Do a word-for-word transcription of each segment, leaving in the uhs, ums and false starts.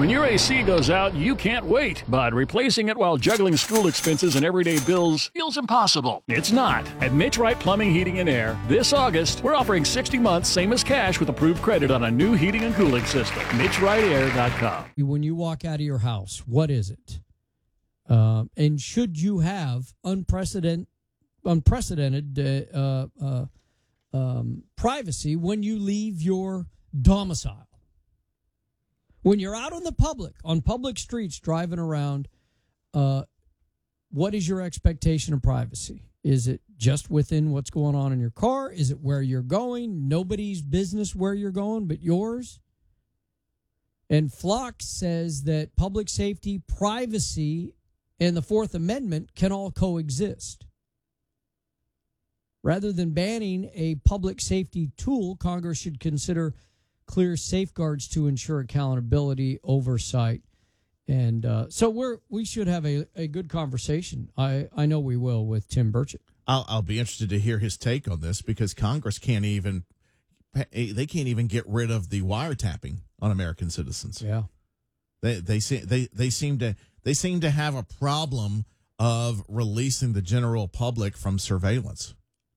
When your A C goes out, you can't wait, but replacing it while juggling school expenses and everyday bills feels impossible. It's not. At Mitch Wright Plumbing, Heating, and Air, this August, we're offering sixty months, same as cash, with approved credit on a new heating and cooling system. Mitch Wright Air dot com. When you walk out of your house, what is it? Uh, and should you have unprecedented, unprecedented uh, uh, uh, um, privacy when you leave your domicile? When you're out in the public, on public streets, driving around, uh, what is your expectation of privacy? Is it just within what's going on in your car? Is it where you're going? Nobody's business where you're going but yours? And Flock says that public safety, privacy, and the Fourth Amendment can all coexist. Rather than banning a public safety tool, Congress should consider clear safeguards to ensure accountability, oversight, and uh, so we're we should have a, a good conversation. I, I know we will with Tim Burchett. I'll I'll be interested to hear his take on this because Congress can't even they can't even get rid of the wiretapping on American citizens. Yeah, they they they they seem to they seem to have a problem of releasing the general public from surveillance.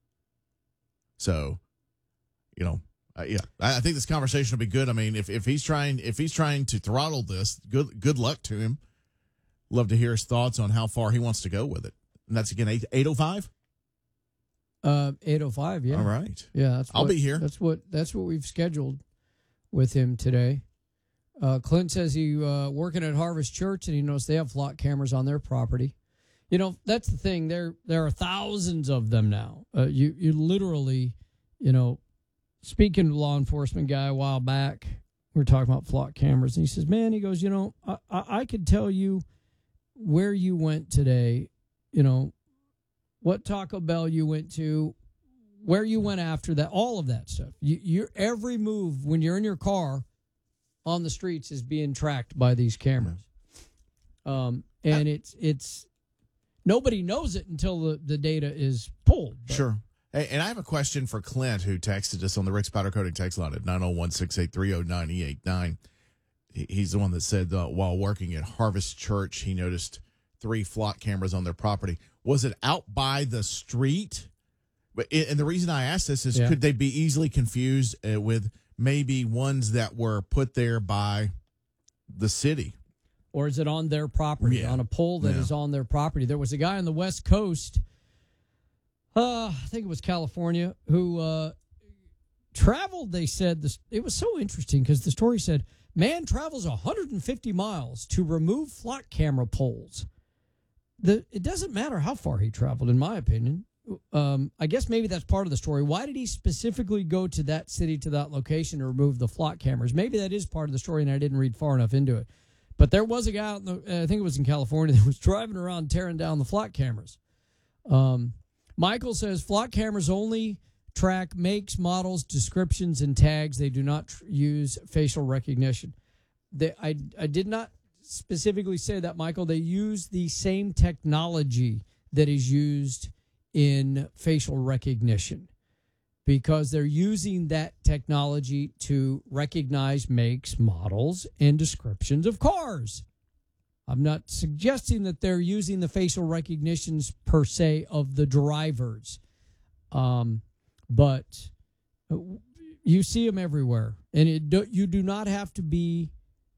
So, you know. Uh, yeah, I think this conversation will be good. I mean, if, if he's trying if he's trying to throttle this, good good luck to him. Love to hear his thoughts on how far he wants to go with it. And that's again eight eight oh five. Uh, eight oh five. Yeah. All right. Yeah, that's I'll what, be here. That's what that's what we've scheduled with him today. Uh, Clint says he uh, working at Harvest Church and he knows they have flock cameras on their property. You know, that's the thing. There there are thousands of them now. Uh, you you literally, you know. Speaking to law enforcement guy a while back, we were talking about flock cameras, and he says, man, he goes, you know, I, I, I could tell you where you went today, you know, what Taco Bell you went to, where you went after that, all of that stuff. You, you're, every move when you're in your car on the streets is being tracked by these cameras. Um, and it's, it's, nobody knows it until the, the data is pulled. But. Sure. Hey, and I have a question for Clint, who texted us on the Rick's Powder Coating text line at nine oh one, six eight three, oh nine eight nine. He's the one that said uh, while working at Harvest Church, he noticed three flock cameras on their property. Was it out by the street? But it, and the reason I asked this is, yeah. Could they be easily confused uh, with maybe ones that were put there by the city? Or is it on their property, yeah. on a pole that yeah. is on their property? There was a guy on the West Coast, Uh, I think it was California, who uh, traveled, they said, this. It was so interesting because the story said, man travels one hundred fifty miles to remove flock camera poles. The, it doesn't matter how far he traveled, in my opinion. Um, I guess maybe that's part of the story. Why did he specifically go to that city, to that location, to remove the flock cameras? Maybe that is part of the story, and I didn't read far enough into it. But there was a guy, out in the, I think it was in California, that was driving around tearing down the flock cameras. Um. Michael says flock cameras only track makes, models, descriptions, and tags. They do not tr- use facial recognition. They, I, I did not specifically say that, Michael. They use the same technology that is used in facial recognition because they're using that technology to recognize makes, models, and descriptions of cars. I'm not suggesting that they're using the facial recognitions per se of the drivers, um, but you see them everywhere. And it do, you do not have to be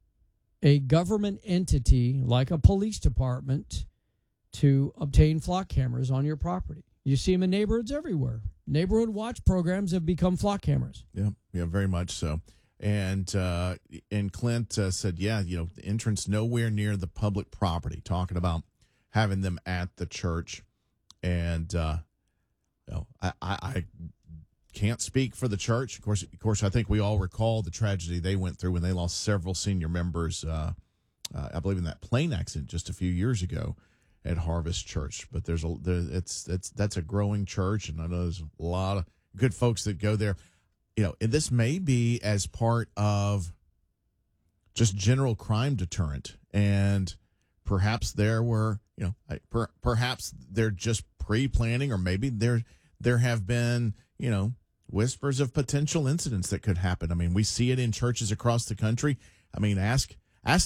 a government entity like a police department to obtain flock cameras on your property. You see them in neighborhoods everywhere. Neighborhood watch programs have become flock cameras. Yeah, yeah, very much so. And uh, and Clint uh, said, yeah, you know, the entrance nowhere near the public property, talking about having them at the church. And, uh, you know, I, I, I can't speak for the church. Of course, of course, I think we all recall the tragedy they went through when they lost several senior members, uh, uh, I believe in that plane accident just a few years ago at Harvest Church. But there's a, there, it's, it's, that's a growing church, and I know there's a lot of good folks that go there. You know, and this may be as part of just general crime deterrent, and perhaps there were, you know, per, perhaps they're just pre-planning, or maybe there there have been, you know, whispers of potential incidents that could happen. I mean, we see it in churches across the country. I mean, ask